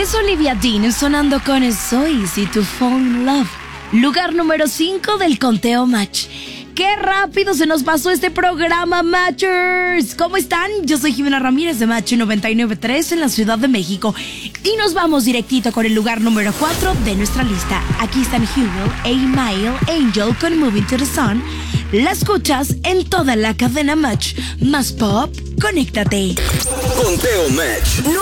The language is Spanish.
Es Olivia Dean sonando con So Easy to Fall in Love. Lugar número 5 del conteo Match. ¡Qué rápido se nos pasó este programa, Matchers! ¿Cómo están? Yo soy Jimena Ramírez de Match 99.3 en la Ciudad de México. Y nos vamos directito con el lugar número 4 de nuestra lista. Aquí están Hugo, A-Mile, Angel con Moving to the Sun. La escuchas en toda la cadena Match. Más pop, conéctate. Conteo Match.